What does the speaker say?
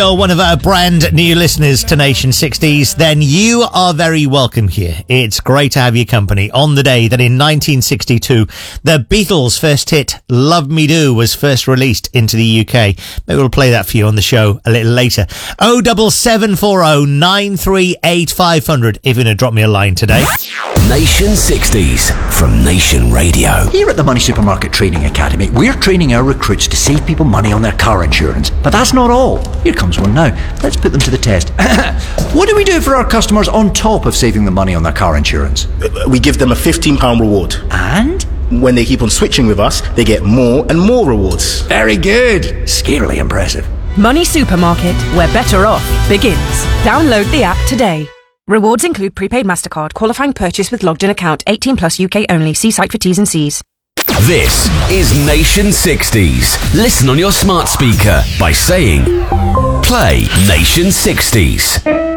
You're one of our brand new listeners to Nation 60s, then you are very welcome here. It's great to have your company on the day that in 1962, the Beatles' first hit, Love Me Do, was first released into the UK. Maybe we'll play that for you on the show a little later. 07740 938 500 if you're going to drop me a line today. Nation 60s from Nation Radio. Here at the Money Supermarket Training Academy, we're training our recruits to save people money on their car insurance. But that's not all. Here comes one now. Let's put them to the test. What do we do for our customers on top of saving them money on their car insurance? We give them a £15 reward. And? When they keep on switching with us, they get more and more rewards. Very good. Scarily impressive. Money Supermarket, where better off begins. Download the app today. Rewards include prepaid MasterCard, qualifying purchase with logged in account, 18 plus UK only. See site for T's and C's. This is Nation 60s. Listen on your smart speaker by saying, play Nation 60s.